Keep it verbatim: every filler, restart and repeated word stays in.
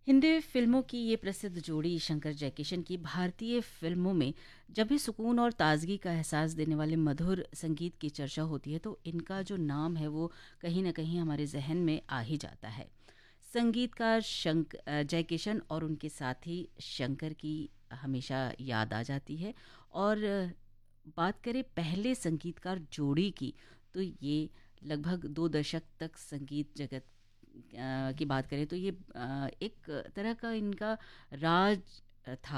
हिंदी फिल्मों की ये प्रसिद्ध जोड़ी शंकर जयकिशन की भारतीय फिल्मों में जब भी सुकून और ताजगी का एहसास देने वाले मधुर संगीत की चर्चा होती है तो इनका जो नाम है वो कहीं ना कहीं हमारे जहन में आ ही जाता है। संगीतकार शंक अ, जयकिशन और उनके साथी शंकर की हमेशा याद आ जाती है। और अ, बात करें पहले संगीतकार जोड़ी की तो ये लगभग दो दशक तक संगीत जगत अ, की बात करें तो ये अ, एक तरह का इनका राज था।